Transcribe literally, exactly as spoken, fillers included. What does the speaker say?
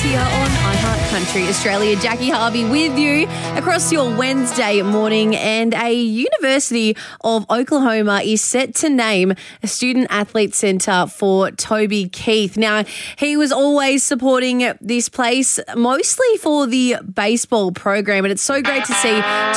here on iHeart Country Australia. Jackie Harvey with you across your Wednesday morning, and a University of Oklahoma is set to name a student athlete centre for Toby Keith. Now, he was always supporting this place mostly for the baseball program, and it's so great to see